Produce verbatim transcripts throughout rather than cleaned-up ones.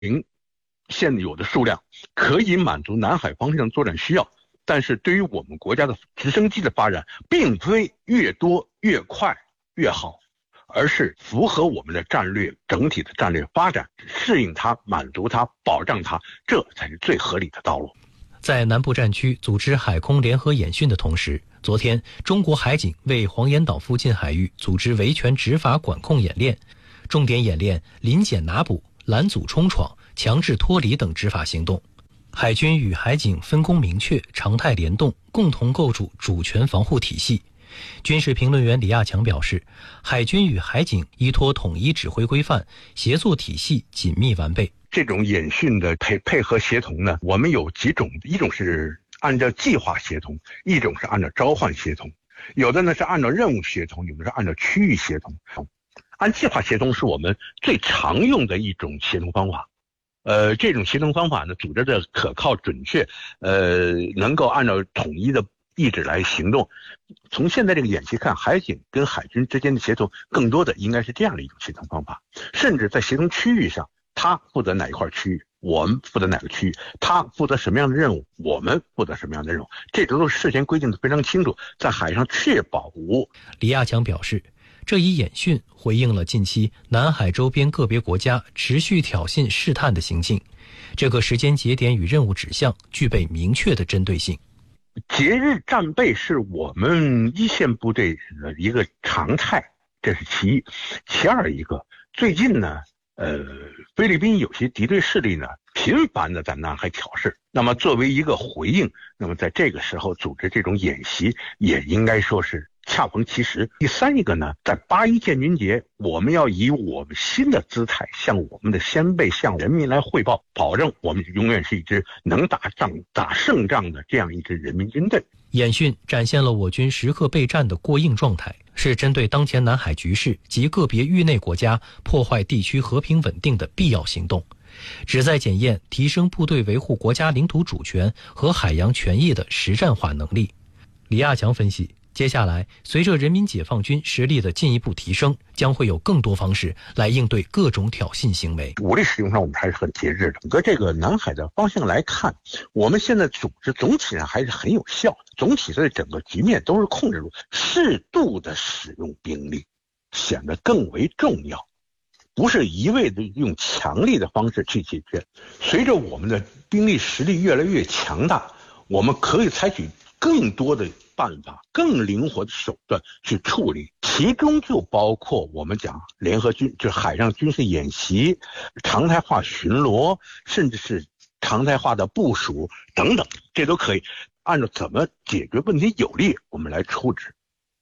现有的数量可以满足南海方向作战需要，但是对于我们国家的直升机的发展，并非越多越快越好，而是符合我们的战略整体的战略发展，适应它、满足它、保障它，这才是最合理的道路。 在南部战区组织海空联合演训的同时，昨天中国海警为黄岩岛附近海域组织维权执法管控演练，重点演练临检拿捕、拦阻冲闯、强制脱离等执法行动。海军与海警分工明确，常态联动，共同构筑主权防护体系。军事评论员李亚强表示，海军与海警依托统一指挥规范，协作体系紧密完备。 这种演训的配配合协同呢，我们有几种，一种是按照计划协同，一种是按照召唤协同，有的呢是按照任务协同，有的是按照区域协同。按计划协同是我们最常用的一种协同方法。呃，这种协同方法呢，组织的可靠准确，呃，能够按照统一的意志来行动。从现在这个演习看，海警跟海军之间的协同，更多的应该是这样的一种协同方法。甚至在协同区域上，他负责哪一块区域，我们负责哪个区域，他负责什么样的任务，我们负责什么样的任务，这都是事先规定的非常清楚，在海上确保无。 李亚强表示，这一演训回应了近期南海周边个别国家持续挑衅试探的行径，这个时间节点与任务指向具备明确的针对性。 节日战备是我们一线部队的一个常态，这是其一。其二一个，最近呢，呃，菲律宾有些敌对势力呢，频繁的在南海挑事。那么作为一个回应，那么在这个时候组织这种演习，也应该说是恰逢其时。第三一个呢，在八一建军节，我们要以我们新的姿态向我们的先辈、向人民来汇报，保证我们永远是一支能打仗、打胜仗的这样一支人民军队。 演训展现了我军时刻备战的过硬状态，是针对当前南海局势及个别域内国家破坏地区和平稳定的必要行动，旨在检验提升部队维护国家领土主权和海洋权益的实战化能力。李亚强分析，接下来随着人民解放军实力的进一步提升，将会有更多方式来应对各种挑衅行为。 武力使用上我们还是很节制的。整个这个南海的方向来看，我们现在组织总体上还是很有效的，总体的整个局面都是控制住，适度的使用兵力显得更为重要，不是一味的用强力的方式去解决。随着我们的兵力实力越来越强大，我们可以采取更多的办法，更灵活的手段去处理，其中就包括我们讲联合军，就是海上军事演习、常态化巡逻，甚至是常态化的部署等等，这都可以按照怎么解决问题有利，我们来处置。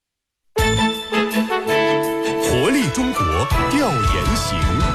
活力中国调研行。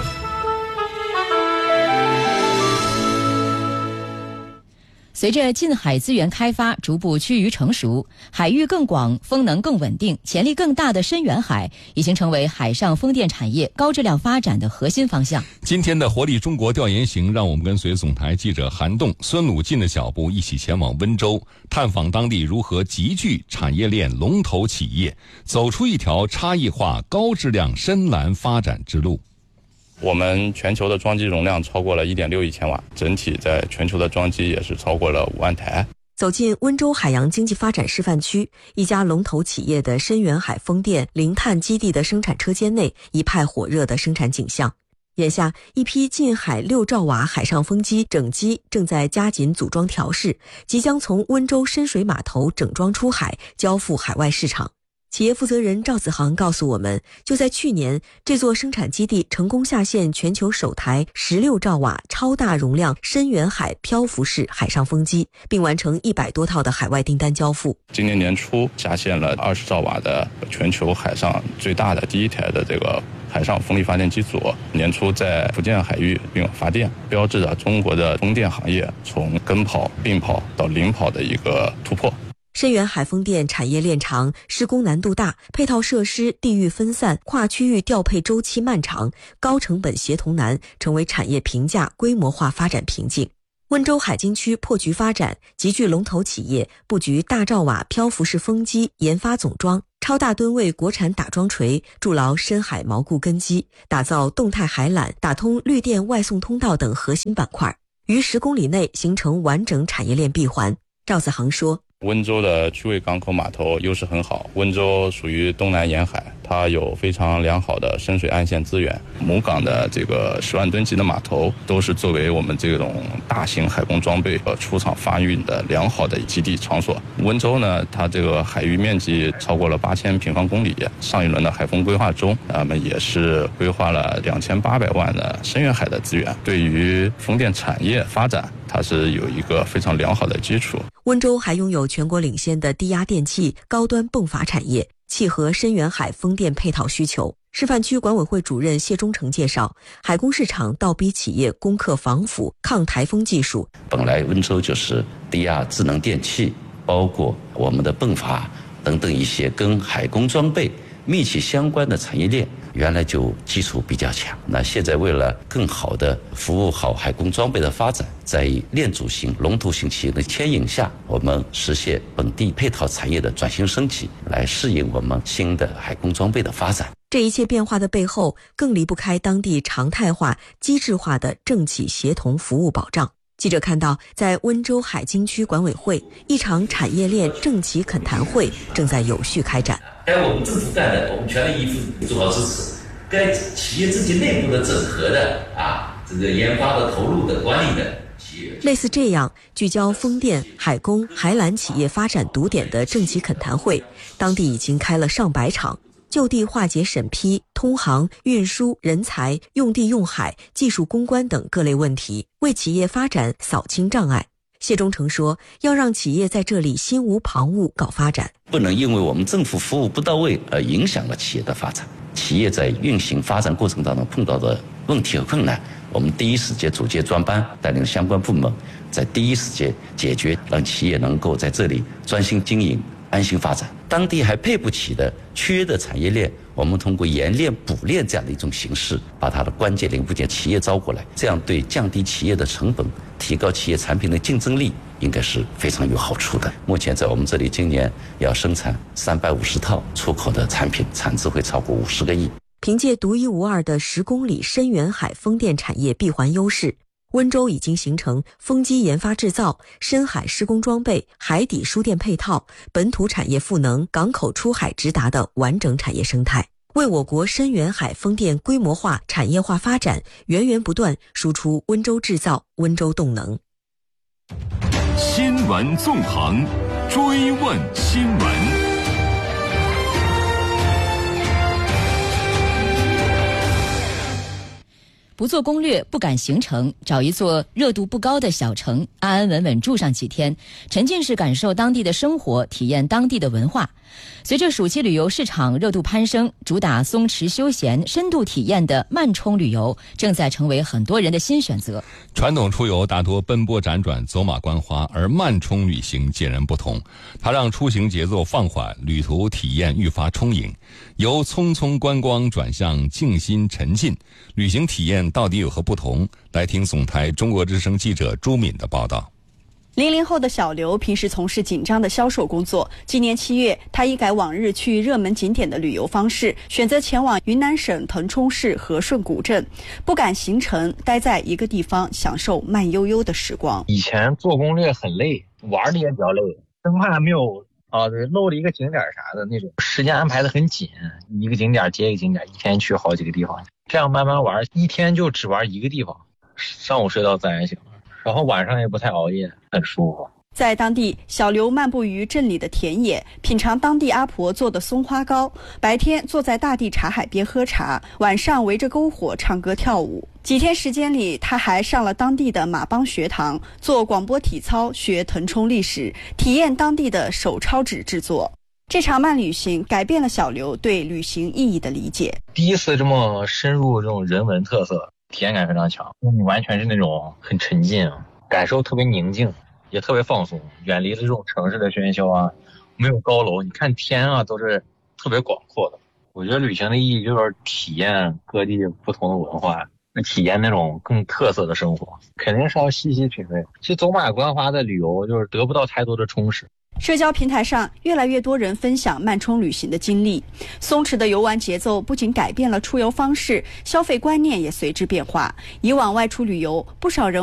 随着近海资源开发逐步趋于成熟，海域更广、风能更稳定、潜力更大的深远海已经成为海上风电产业高质量发展的核心方向。 今天的活力中国调研行，让我们跟随总台记者韩栋、孙鲁进的脚步，一起前往温州，探访当地如何集聚产业链龙头企业，走出一条差异化、高质量深蓝发展之路。 我们全球的装机容量超过了 一点六亿千瓦，整体在全球的装机也是超过了五万台。 走进温州海洋经济发展示范区，一家龙头企业的深远海风电零碳基地的生产车间内，一派火热的生产景象。眼下，一批近海六兆瓦海上风机整机正在加紧组装调试，即将从温州深水码头整装出海，交付海外市场。企业负责人赵子航告诉我们，就在去年，这座生产基地成功下线全球首台十六兆瓦超大容量深远海漂浮式海上风机，并完成一百多套的海外订单交付。 今年年初下线了二十兆瓦的全球海上最大的第一台的这个海上风力发电机组，年初在福建海域并发电，标志着中国的风电行业从跟跑、并跑到领跑的一个突破。 深远海风电产业链长，施工难度大，配套设施地域分散，跨区域调配周期漫长，高成本协同难，成为产业评价规模化发展瓶颈。 温州海津区破局发展，集聚龙头企业布局大罩瓦漂浮式风机研发总装、超大吨位国产打桩锤，筑牢深海锚固根基，打造动态海缆、打通绿电外送通道等核心板块，于十公里内形成完整产业链闭环。赵子航说， 温州的区位港口码头优势很好，温州属于东南沿海，它有非常良好的深水岸线资源，母港的这个十万吨级的码头都是作为我们这种大型海工装备和出厂发运的良好的基地场所。温州呢，它这个海域面积超过了八千平方公里，上一轮的海风规划中，我们也是规划了两千八百万的深远海的资源，对于风电产业发展，它是有一个非常良好的基础。 温州还拥有全国领先的低压电器、高端泵阀产业，契合深远海风电配套需求。示范区管委会主任谢忠诚介绍，海工市场倒逼企业攻克防腐、抗台风技术。 本来温州就是低压智能电器，包括我们的泵阀等等一些跟海工装备密切相关的产业链，原来就基础比较强。那现在为了更好的服务好海工装备的发展，在链主型、龙头型企业的牵引下，我们实现本地配套产业的转型升级，来适应我们新的海工装备的发展。 这一切变化的背后，更离不开当地常态化、机制化的政企协同服务保障。记者看到，在温州海津区管委会，一场产业链政企恳谈会正在有序开展。 该我们政府干的，我们全力以赴做好支持；该企业自己内部的整合的啊，这个研发的、投入的、管理的企业， 类似这样聚焦风电、海工、海缆企业发展堵点的政企恳谈会，当地已经开了上百场。就地化解审批、通航、运输、人才、用地用海、技术攻关等各类问题，为企业发展扫清障碍。谢忠诚说，要让企业在这里心无旁骛搞发展， 不能因为我们政府服务不到位而影响了企业的发展。企业在运行发展过程当中碰到的问题和困难，我们第一时间组建专班，带领相关部门在第一时间解决，让企业能够在这里专心经营、安心发展。当地还配不起的缺的产业链，我们通过研链补链这样的一种形式，把它的关键零部件企业招过来，这样对降低企业的成本、提高企业产品的竞争力，应该是非常有好处的。目前在我们这里，今年要生产三百五十套出口的产品，产值会超过五十个亿。 凭借独一无二的十公里深远海风电产业闭环优势，温州已经形成风机研发制造、深海施工装备、海底输电配套、本土产业赋能、港口出海直达的完整产业生态，为我国深远海风电规模化、产业化发展源源不断输出温州制造、温州动能。 新闻纵横，追问新闻。 不做攻略，不赶行程，找一座热度不高的小城，安安稳稳住上几天，沉浸式感受当地的生活，体验当地的文化。随着暑期旅游市场热度攀升，主打松弛休闲、深度体验的慢冲旅游正在成为很多人的新选择。 传统出游大多奔波辗转、走马观花，而慢冲旅行截然不同，它让出行节奏放缓，旅途体验愈发充盈，由匆匆观光转向静心沉浸。旅行体验到底有何不同？来听总台中国之声记者朱敏的报道。 零零后的小刘平时从事紧张的销售工作，今年七月，他一改往日去热门景点的旅游方式，选择前往云南省腾冲市和顺古镇，不赶行程，待在一个地方享受慢悠悠的时光。 以前做攻略很累，玩的也比较累，生怕没有啊漏了一个景点啥的那种，时间安排的很紧，一个景点接一个景点，一天去好几个地方，这样慢慢玩，一天就只玩一个地方，上午睡到自然醒了，然后晚上也不太熬夜，很舒服。 在当地，小刘漫步于镇里的田野，品尝当地阿婆做的松花糕。白天坐在大地茶海边喝茶，晚上围着篝火唱歌跳舞。几天时间里，他还上了当地的马帮学堂，做广播体操，学腾冲历史，体验当地的手抄纸制作。这场慢旅行改变了小刘对旅行意义的理解。 第一次这么深入这种人文特色，体验感非常强，你完全是那种很沉浸，感受特别宁静，也特别放松，远离了这种城市的喧嚣啊，没有高楼，你看天啊都是特别广阔的。我觉得旅行的意义就是体验各地不同的文化， 体验那种更特色的生活，肯定是要细细品味。其实走马观花的旅游就是得不到太多的充实。 社交平台上，越来越多人分享慢充旅行的经历。松弛的游玩节奏不仅改变了出游方式，消费观念也随之变化。以往外出旅游，不少人